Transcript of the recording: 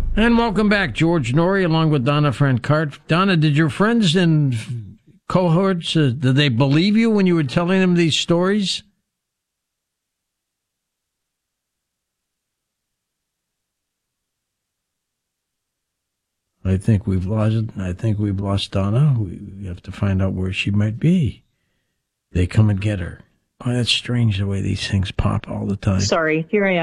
And welcome back, George Norrie, along with Donna Francart. Donna, did your friends and cohorts, did they believe you when you were telling them these stories? I think we've lost Donna. We have to find out where she might be. They come and get her. Oh, that's strange the way these things pop all the time. Sorry, here I am.